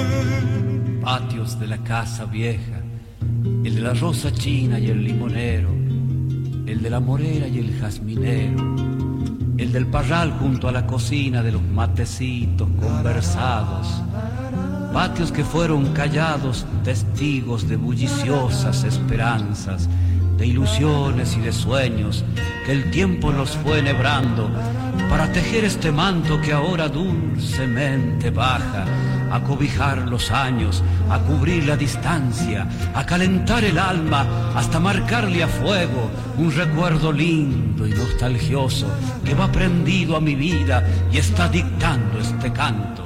Patios de la casa vieja, el de la rosa china y el limonero, el de la morera y el jazminero, el del parral junto a la cocina de los matecitos conversados. Patios que fueron callados, testigos de bulliciosas esperanzas, de ilusiones y de sueños que el tiempo nos fue enhebrando para tejer este manto que ahora dulcemente baja, a cobijar los años, a cubrir la distancia, a calentar el alma hasta marcarle a fuego un recuerdo lindo y nostalgioso que va prendido a mi vida y está dictando este canto.